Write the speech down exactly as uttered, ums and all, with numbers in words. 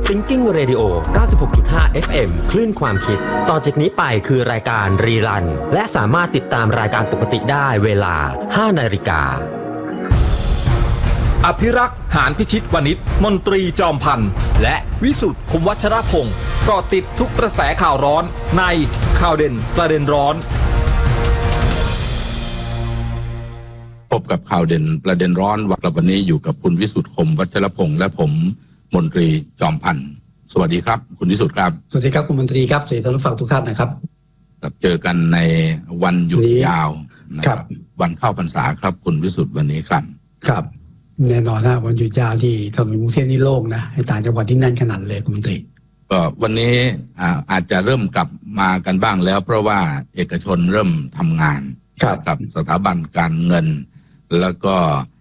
Thinking Radio เก้าสิบหกจุดห้า เอฟ เอ็ม คลื่นความคิดต่อจากนี้ไปคือรายการรีรันและสามารถติดตามรายการปกติได้เวลา ห้านาฬิกาอภิรักษ์หานพิชิตวณิชมนตรีจอมพันธ์และวิสุทธิ์คมวัชรพงศ์เกาะติดทุกกระแสข่าวร้อนในข่าวเด่นประเด็นร้อนพบกับข่าวเด่นประเด็นร้อนวันนี้อยู่กับคุณวิสุทธิ์คมวัชรพงศ์และผมมนตรีจอมพันธ์สวัสดีครับคุณวิสุทธิ์ครับสวัสดีครับคุณมนตรีครับสวัสดีท่านผู้ฟังทุกท่านนะครับครับเจอกันในวันหยุดยาวนะครับวันเข้าพรรษาครับคุณวิสุทธิ์วันนี้ครับครับแน่นอนนะวันหยุดยาวที่ถนนกรุงเทพนี่โล่งนะให้ต่างจังหวัดที่แน่นขนาดเลยคุณมนตรีก็วันนี้อ่าอาจจะเริ่มกลับมากันบ้างแล้วเพราะว่าเอกชนเริ่มทำงานกับสถาบันการเงินแล้วก็